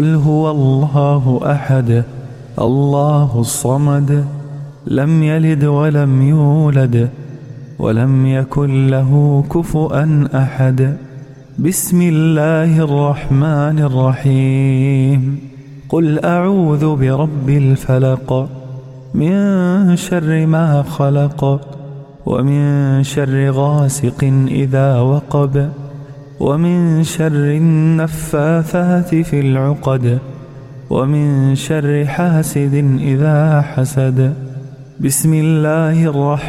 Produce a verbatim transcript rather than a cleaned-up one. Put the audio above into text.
قل هو الله أحد الله الصمد لم يلد ولم يولد ولم يكن له كفؤا أحد. بسم الله الرحمن الرحيم. قل أعوذ برب الفلق من شر ما خلق ومن شر غاسق إذا وقب ومن شر النفاثات في العقد ومن شر حاسد إذا حسد. بسم الله الرحمن